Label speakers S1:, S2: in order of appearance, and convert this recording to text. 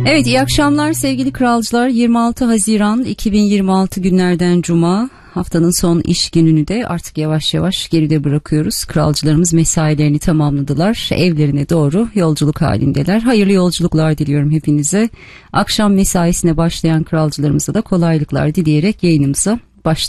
S1: Evet, iyi akşamlar sevgili kralcılar. 26 Haziran 2026 günlerden Cuma, haftanın son iş gününü de artık yavaş yavaş geride bırakıyoruz. Kralcılarımız mesailerini tamamladılar, evlerine doğru yolculuk halindeler. Hayırlı yolculuklar diliyorum hepinize. Akşam mesaisine başlayan kralcılarımıza da kolaylıklar dileyerek yayınımıza